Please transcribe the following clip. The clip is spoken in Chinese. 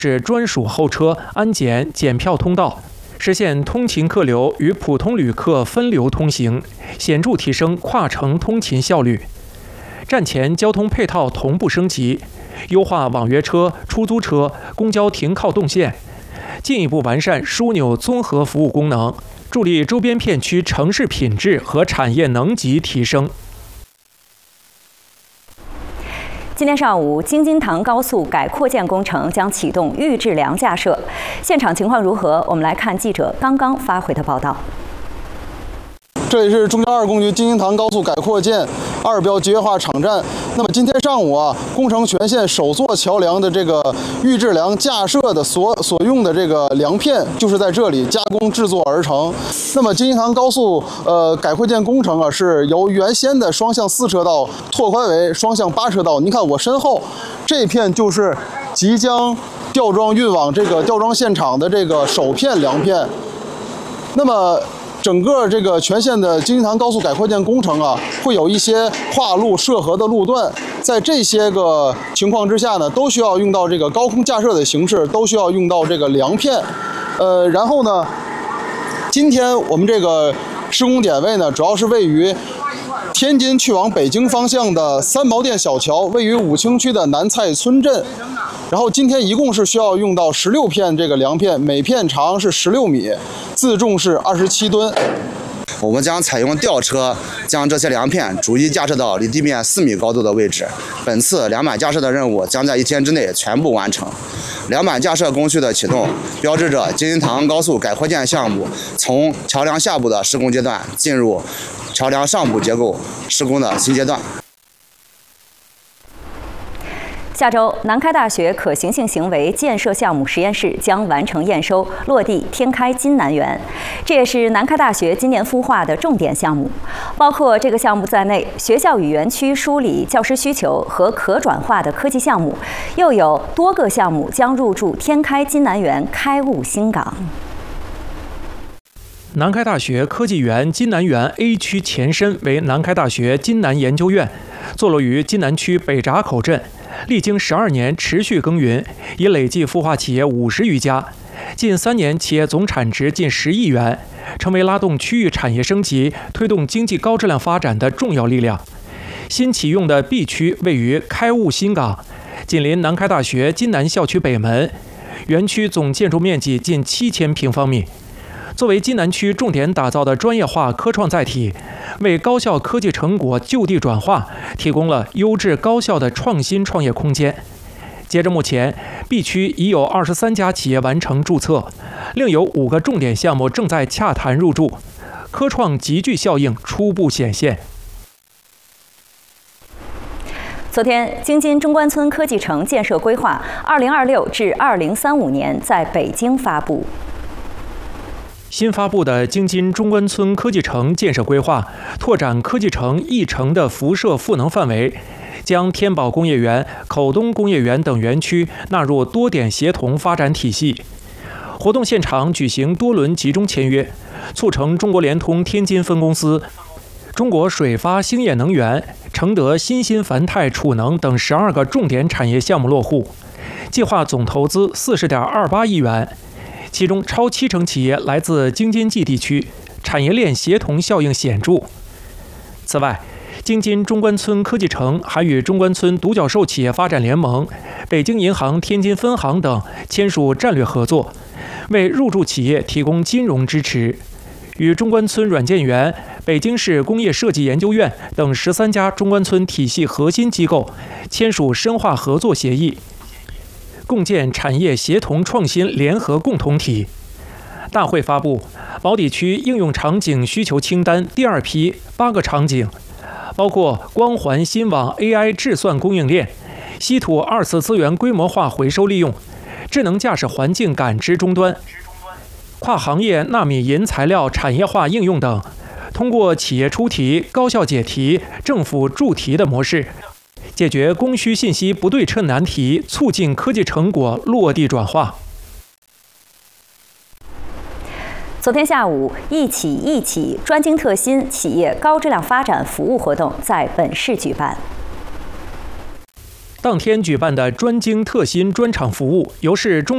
是专属候车、安检、检票通道，实现通勤客流与普通旅客分流通行，显著提升跨城通勤效率。站前交通配套同步升级，优化网约车、出租车、公交停靠动线，进一步完善枢纽综合服务功能，助力周边片区城市品质和产业能级提升。 今天上午，京津唐高速改扩建工程将启动预制梁架设，现场情况如何？我们来看记者刚刚发回的报道。 这里是中交2工局京津唐高速改扩建2标集约化场站。那么今天上午工程全线首座桥梁的这个预制梁架设的所用的这个梁片，就是在这里加工制作而成。那么京津唐高速改扩建工程是由原先的双向4车道拓宽为双向8车道。您看我身后这片就是即将吊装运往这个吊装现场的这个首片梁片。那么整个这个全线的京津唐高速改扩建工程会有一些跨路涉河的路段，在这些个情况之下呢，都需要用到这个高空架设的形式，都需要用到这个梁片。然后呢，今天我们这个施工点位呢，主要是位于天津去往北京方向的三毛店小桥，位于武清区的南蔡村镇。然后今天一共是需要用到16片这个梁片，每片长是16米，自重是27吨。 我们将采用吊车将这些梁片逐一架设到离地面4米高度的位置。本次梁板架设的任务将在1天之内全部完成。梁板架设工序的启动，标志着京津唐高速改扩建项目从桥梁下部的施工阶段进入桥梁上部结构施工的新阶段。 下周，南开大学可行性行为建设项目实验室将完成验收，落地天开金南园。这也是南开大学今年孵化的重点项目。包括这个项目在内，学校与园区梳理教师需求和可转化的科技项目，又有多个项目将入驻天开金南园开务新港。 南开大学科技园金南园 A 区前身为南开大学金南研究院，坐落于金南区北闸口镇。历经12年持续耕耘，已累计孵化企业50余家，近3年企业总产值近10亿元，成为拉动区域产业升级、推动经济高质量发展的重要力量。新启用的 B 区位于开务新港，紧邻南开大学金南校区北门，园区总建筑面积近7000平方米。作为金南区重点打造的专业化科创载体，为高校科技成果就地转化提供了优质高效的创新创业空间。截至目前 ，B 区已有23家企业完成注册，另有5个重点项目正在洽谈入驻，科创集聚效应初步显现。 昨天，京津中关村科技城建设规划2026至2035年在北京发布。 新发布的京津中关村科技城建设规划，拓展科技城一城的辐射赋能范围，将天宝工业园、口东工业园等园区纳入多点协同发展体系。活动现场举行多轮集中签约，促成中国联通天津分公司、中国水发兴业能源、承德新兴繁泰储能等12个重点产业项目落户，计划总投资40.28亿元。其中超70%企业来自京津冀地区，产业链协同效应显著。此外，京津中关村科技城还与中关村独角兽企业发展联盟、北京银行天津分行等签署战略合作，为入驻企业提供金融支持。与中关村软件园、北京市工业设计研究院等13家中关村体系核心机构签署深化合作协议，共建产业协同创新联合共同体。大会发布宝坻区应用场景需求清单第2批8个场景，包括光环新网 AI 智算供应链、稀土2次资源规模化回收利用、智能驾驶环境感知终端、跨行业纳米银材料产业化应用等，通过企业出题、高校解题、政府助题的模式，解决供需信息不对称难题，促进科技成果落地转化。 昨天下午，一起专精特新企业高质量发展服务活动在本市举办。 当天举办的专精特新专场服务，由市中